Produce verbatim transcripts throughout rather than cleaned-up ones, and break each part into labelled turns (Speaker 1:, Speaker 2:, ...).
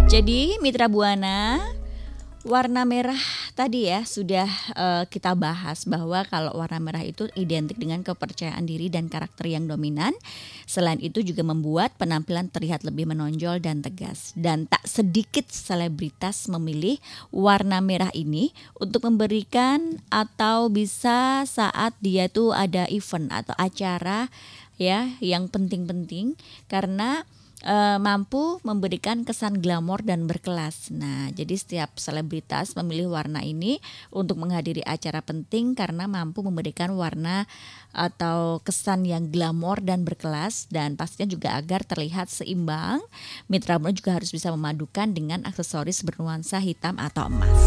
Speaker 1: Jadi Mitra Buana, warna merah tadi ya sudah eh, kita bahas bahwa kalau warna merah itu identik dengan kepercayaan diri dan karakter yang dominan. Selain itu juga membuat penampilan terlihat lebih menonjol dan tegas. Dan tak sedikit selebritas memilih warna merah ini untuk memberikan atau bisa saat dia tuh ada event atau acara ya yang penting-penting karena eh, mampu memberikan kesan glamor dan berkelas. Nah, jadi setiap selebritas memilih warna ini untuk menghadiri acara penting karena mampu memberikan warna atau kesan yang glamor dan berkelas, dan pastinya juga agar terlihat seimbang. Mitra Buana juga harus bisa memadukan dengan aksesoris bernuansa hitam atau emas.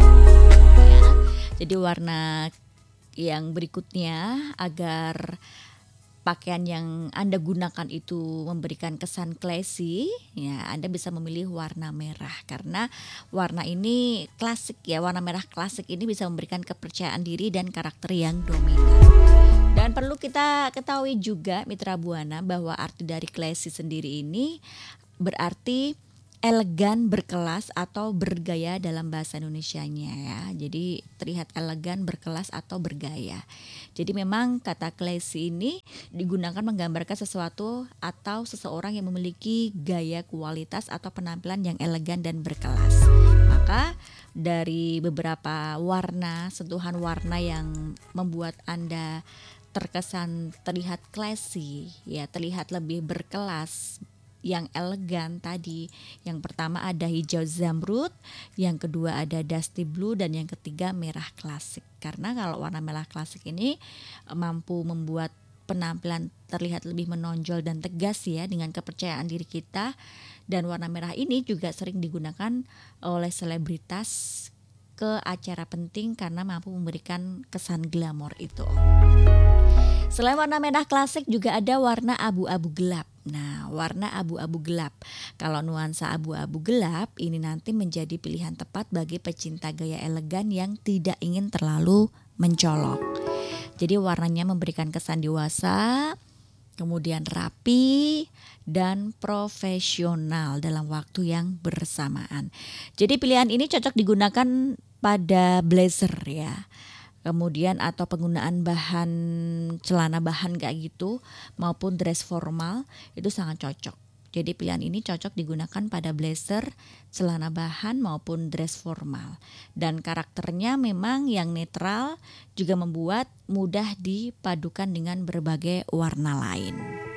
Speaker 1: Ya, jadi warna yang berikutnya agar pakaian yang Anda gunakan itu memberikan kesan classy, ya Anda bisa memilih warna merah karena warna ini klasik ya, warna merah klasik ini bisa memberikan kepercayaan diri dan karakter yang dominan. Dan perlu kita ketahui juga Mitra Buana bahwa arti dari classy sendiri ini berarti elegan, berkelas atau bergaya dalam bahasa Indonesianya ya. Jadi terlihat elegan, berkelas atau bergaya. Jadi memang kata classy ini digunakan menggambarkan sesuatu atau seseorang yang memiliki gaya, kualitas atau penampilan yang elegan dan berkelas. Maka dari beberapa warna, sentuhan warna yang membuat Anda terkesan terlihat classy, ya terlihat lebih berkelas, yang elegan tadi. Yang pertama ada hijau zamrud, yang kedua ada dusty blue, dan yang ketiga merah klasik. Karena kalau warna merah klasik ini mampu membuat penampilan terlihat lebih menonjol dan tegas ya dengan kepercayaan diri kita. Dan warna merah ini juga sering digunakan oleh selebritas ke acara penting karena mampu memberikan kesan glamor itu. Selain warna merah klasik juga ada warna abu-abu gelap. Nah, warna abu-abu gelap. Kalau nuansa abu-abu gelap ini nanti menjadi pilihan tepat bagi pecinta gaya elegan yang tidak ingin terlalu mencolok. Jadi warnanya memberikan kesan dewasa, kemudian rapi dan profesional dalam waktu yang bersamaan. Jadi pilihan ini cocok digunakan pada blazer ya. Kemudian atau penggunaan bahan celana bahan kayak gitu maupun dress formal itu sangat cocok. Jadi pilihan ini cocok digunakan pada blazer, celana bahan maupun dress formal. Dan karakternya memang yang netral juga membuat mudah dipadukan dengan berbagai warna lain.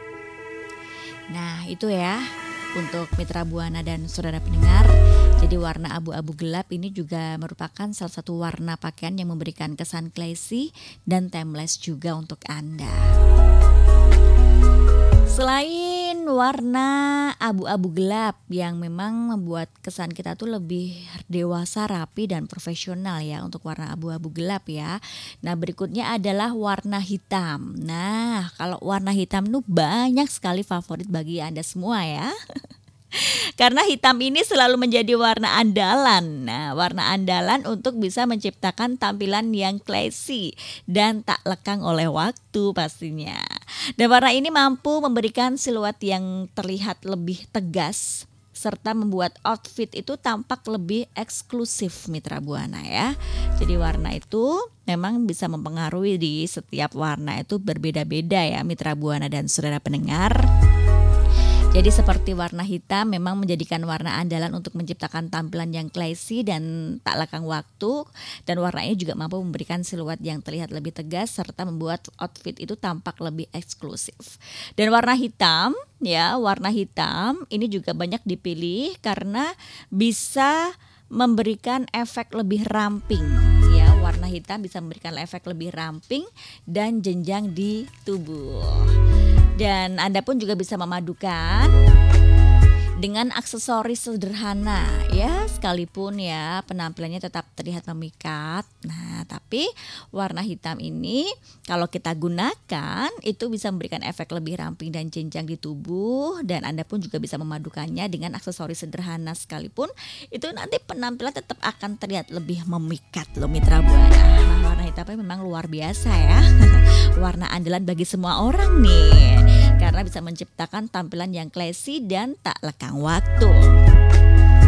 Speaker 1: Nah, itu ya untuk Mitra Buana dan saudara pendengar. Jadi warna abu-abu gelap ini juga merupakan salah satu warna pakaian yang memberikan kesan classy dan timeless juga untuk Anda. Selain warna abu-abu gelap yang memang membuat kesan kita tuh lebih dewasa, rapi dan profesional ya untuk warna abu-abu gelap ya. Nah, berikutnya adalah warna hitam. Nah, kalau warna hitam tuh banyak sekali favorit bagi Anda semua ya. Karena hitam ini selalu menjadi warna andalan. Nah, warna andalan untuk bisa menciptakan tampilan yang classy dan tak lekang oleh waktu pastinya. Dan warna ini mampu memberikan siluet yang terlihat lebih tegas serta membuat outfit itu tampak lebih eksklusif Mitra Buana ya. Jadi warna itu memang bisa mempengaruhi di setiap warna itu berbeda-beda ya Mitra Buana dan saudara pendengar. Jadi seperti warna hitam memang menjadikan warna andalan untuk menciptakan tampilan yang classy dan tak lekang waktu. Dan warna ini juga mampu memberikan siluet yang terlihat lebih tegas serta membuat outfit itu tampak lebih eksklusif. Dan warna hitam ya, warna hitam ini juga banyak dipilih karena bisa memberikan efek lebih ramping ya. Warna hitam bisa memberikan efek lebih ramping dan jenjang di tubuh. Dan Anda pun juga bisa memadukan dengan aksesoris sederhana ya, sekalipun ya penampilannya tetap terlihat memikat. Nah, tapi warna hitam ini kalau kita gunakan itu bisa memberikan efek lebih ramping dan jenjang di tubuh, dan Anda pun juga bisa memadukannya dengan aksesoris sederhana sekalipun itu nanti penampilan tetap akan terlihat lebih memikat loh Mitra Buana. Warna hitamnya memang luar biasa ya. Warna andalan bagi semua orang nih, karena bisa menciptakan tampilan yang classy dan tak lekang waktu.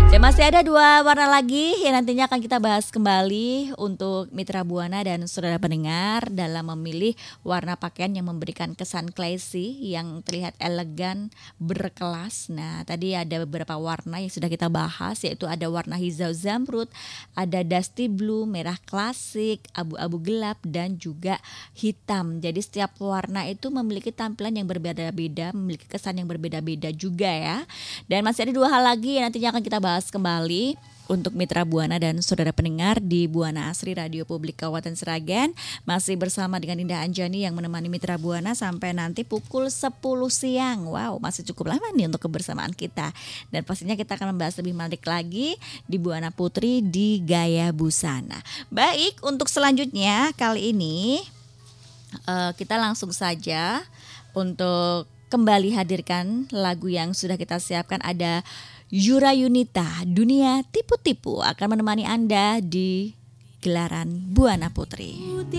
Speaker 1: Dan masih ada dua warna lagi yang nantinya akan kita bahas kembali untuk Mitra Buana dan saudara pendengar dalam memilih warna pakaian yang memberikan kesan classy yang terlihat elegan, berkelas. Nah, tadi ada beberapa warna yang sudah kita bahas, yaitu ada warna hijau zamrud, ada dusty blue, merah klasik, abu-abu gelap, dan juga hitam. Jadi setiap warna itu memiliki tampilan yang berbeda-beda, memiliki kesan yang berbeda-beda juga ya. Dan masih ada dua hal lagi yang nantinya akan kita bahas kembali untuk Mitra Buana dan saudara pendengar di Buana Asri Radio Publik Kabupaten Sragen. Masih bersama dengan Indah Anjani yang menemani Mitra Buana sampai nanti pukul sepuluh siang. Wow, masih cukup lama nih untuk kebersamaan kita. Dan pastinya kita akan membahas lebih menarik lagi di Buana Putri di Gaya Busana. Baik, untuk selanjutnya kali ini uh, kita langsung saja untuk kembali hadirkan lagu yang sudah kita siapkan. Ada Yura Yunita, Dunia Tipu-Tipu akan menemani Anda di gelaran Buana Putri.